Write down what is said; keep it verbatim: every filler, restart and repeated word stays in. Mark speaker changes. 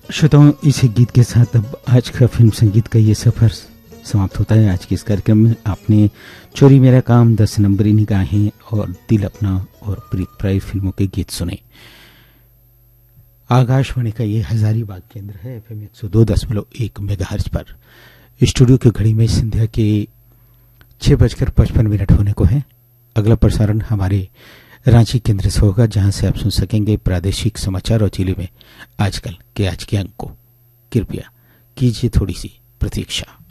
Speaker 1: श्रोताओं, इसी गीत के साथ अब आज का फिल्म संगीत का ये सफर समाप्त होता है। आज के इस कार्यक्रम में आपने चोरी मेरा काम, दस नंबरी निगाहें और दिल अपना और प्रीत प्राय फिल्मों के गीत सुने। आकाशवाणी का ये हजारीबाग केंद्र है, एफएम एक सौ दो दशमलव एक मेगाहर्ट्ज पर। स्टूडियो की घड़ी में संध्या के छह बजकर पचपन मिनट होने को है। अगला प्रसारण हमारे रांची केंद्र से होगा, जहां से आप सुन सकेंगे प्रादेशिक समाचार और जिले में आजकल के आज के अंक को। कृपया कीजिए थोड़ी सी प्रतीक्षा।